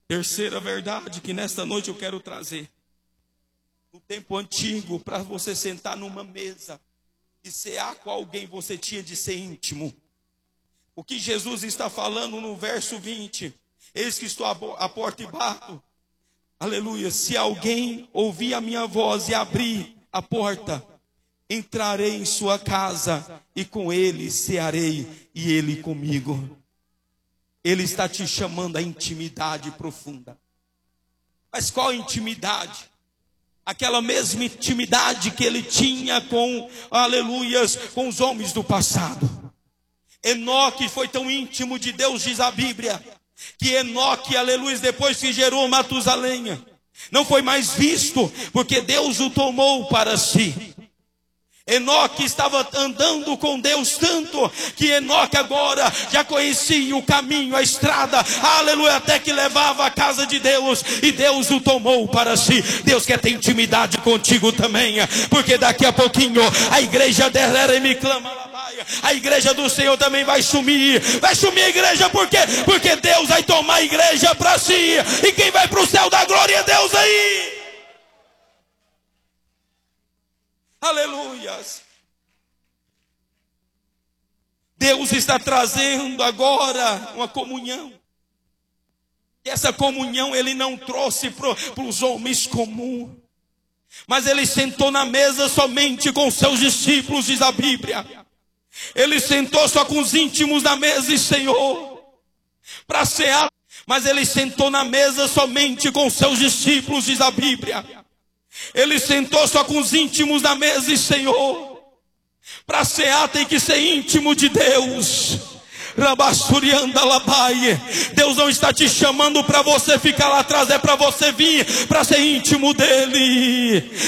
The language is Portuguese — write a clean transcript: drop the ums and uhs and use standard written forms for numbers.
Terceira verdade que nesta noite eu quero trazer. No tempo antigo, para você sentar numa mesa e cear com alguém, você tinha de ser íntimo. O que Jesus está falando no verso 20: eis que estou à porta e bato. Aleluia. Se alguém ouvir a minha voz e abrir a porta, entrarei em sua casa e com ele cearei e ele comigo. Ele está te chamando à intimidade profunda. Mas qual intimidade? Aquela mesma intimidade que ele tinha com, aleluias, com os homens do passado. Enoque foi tão íntimo de Deus, diz a Bíblia, que Enoque, aleluia, depois que gerou Matusalém, não foi mais visto, porque Deus o tomou para si. Enoque estava andando com Deus tanto, que Enoque agora já conhecia o caminho, a estrada, aleluia, até que levava à casa de Deus, e Deus o tomou para si. Deus quer ter intimidade contigo também, porque daqui a pouquinho a igreja dela me clama, a igreja do Senhor também vai sumir a igreja, por quê? Porque Deus vai tomar a igreja para si, e quem vai para o céu da glória é Deus aí. Aleluias. Deus está trazendo agora uma comunhão. E essa comunhão ele não trouxe para os homens comuns, mas ele sentou na mesa somente com seus discípulos, diz a Bíblia. Ele sentou só com os íntimos da mesa, e Senhor, para cear. Mas ele sentou na mesa somente com seus discípulos, diz a Bíblia. Ele sentou só com os íntimos da mesa, e Senhor, para cear tem que ser íntimo de Deus. Deus não está te chamando para você ficar lá atrás, é para você vir, para ser íntimo dele.